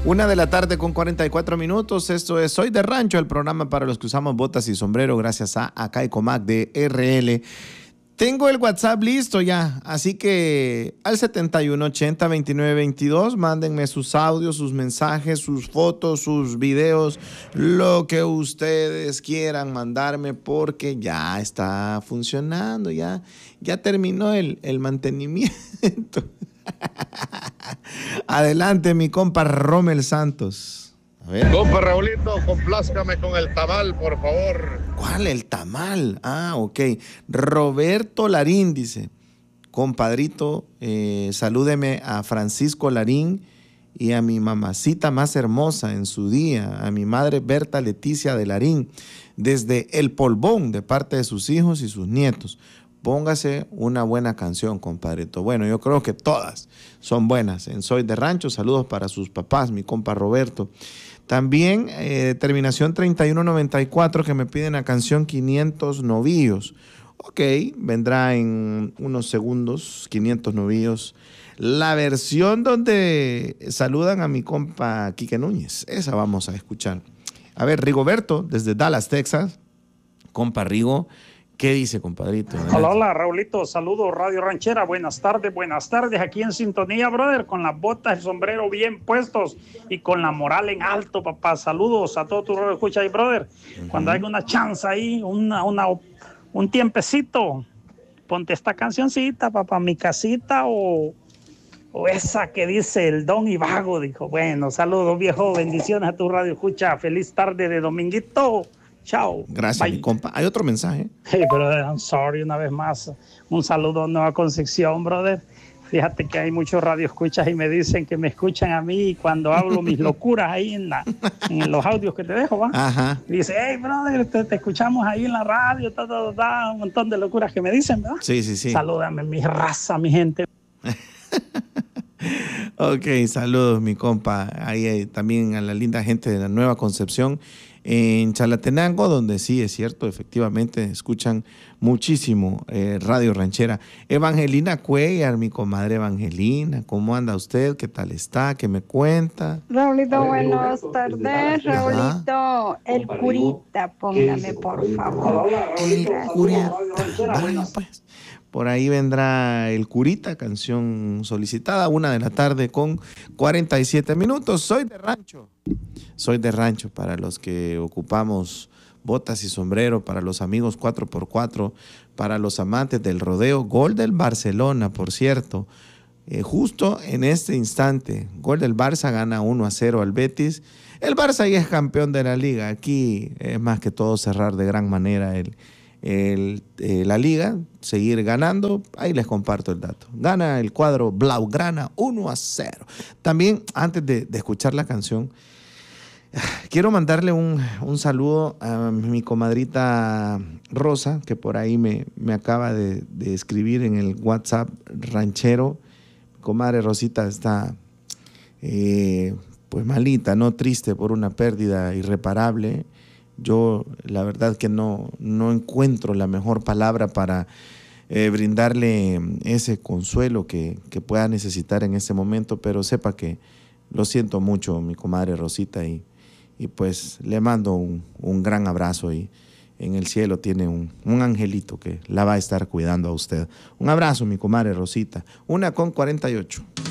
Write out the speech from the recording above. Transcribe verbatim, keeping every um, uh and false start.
Una de la tarde con cuarenta y cuatro minutos. Esto es Soy de Rancho, el programa para los que usamos botas y sombrero, gracias a Acaicomac de R L. Tengo el WhatsApp listo ya, así que al setenta y uno ochenta veintinueve veintidós, mándenme sus audios, sus mensajes, sus fotos, sus videos, lo que ustedes quieran mandarme, porque ya está funcionando, ya, ya terminó el, el mantenimiento. Adelante, mi compa Rommel Santos. A ver. Compa Raulito, complázcame con el tamal, por favor. ¿Cuál? El tamal. Ah, ok. Roberto Larín dice: compadrito, eh, salúdeme a Francisco Larín y a mi mamacita más hermosa en su día, a mi madre Berta Leticia de Larín, desde El Polvón, de parte de sus hijos y sus nietos. Póngase una buena canción, compadrito. Bueno, yo creo que todas son buenas. En Soy de Rancho, saludos para sus papás, mi compa Roberto. También, eh, terminación treinta y uno noventa y cuatro, que me piden la canción quinientos novillos. Ok, vendrá en unos segundos, quinientos novillos. La versión donde saludan a mi compa Quique Núñez, esa vamos a escuchar. A ver, Rigoberto, desde Dallas, Texas. Compa Rigo, ¿qué dice, compadrito? Hola, hola, Raulito, saludos, Radio Ranchera, buenas tardes, buenas tardes, aquí en sintonía, brother, con las botas y sombrero bien puestos y con la moral en alto, papá, saludos a todos tus radio escucha ahí, brother, uh-huh. Cuando hay una chance ahí, una, una, un tiempecito, ponte esta cancioncita, papá, mi casita o, o esa que dice el Don Ivago, dijo, bueno, saludos, viejo, bendiciones a tu radio escucha, feliz tarde de dominguito. Chao. Gracias, bye. Mi compa. Hay otro mensaje. Hey, brother, I'm sorry, una vez más. Un saludo a Nueva Concepción, brother. Fíjate que hay muchos radioescuchas y me dicen que me escuchan a mí cuando hablo mis locuras ahí en, la, en los audios que te dejo, ¿va? Ajá. Dice, hey, brother, te, te escuchamos ahí en la radio, ta, ta, ta, ta, un montón de locuras que me dicen, ¿verdad? Sí, sí, sí. Salúdame, mi raza, mi gente. Ok, saludos, mi compa. Ahí hay también a la linda gente de la Nueva Concepción en Chalatenango, donde sí, es cierto, efectivamente escuchan muchísimo eh, Radio Ranchera. Evangelina Cuellar, mi comadre Evangelina, ¿cómo anda usted? ¿Qué tal está? ¿Qué me cuenta? Raulito, buenas tardes, Raulito. El curita, póngame, por favor. El curita. Vale, pues. Por ahí vendrá El Curita, canción solicitada, una de la tarde con cuarenta y siete minutos. Soy de rancho. Soy de rancho para los que ocupamos botas y sombrero, para los amigos cuatro por cuatro, para los amantes del rodeo. Gol del Barcelona, por cierto. Eh, justo en este instante, gol del Barça, gana uno a cero al Betis. El Barça ya es campeón de la liga. Aquí es más que todo cerrar de gran manera el El, eh, la liga, seguir ganando. Ahí les comparto el dato. Gana el cuadro Blaugrana uno a cero. También, antes de, de escuchar la canción, quiero mandarle un, un saludo a mi comadrita Rosa, que por ahí me, me acaba de, de escribir en el WhatsApp ranchero. Mi comadre Rosita está eh, pues malita, ¿no? Triste por una pérdida irreparable. Yo la verdad que no, no encuentro la mejor palabra para eh, brindarle ese consuelo que, que pueda necesitar en este momento, pero sepa que lo siento mucho, mi comadre Rosita, y, y pues le mando un, un gran abrazo, y en el cielo tiene un, un angelito que la va a estar cuidando a usted. Un abrazo, mi comadre Rosita. Una con cuarenta y ocho.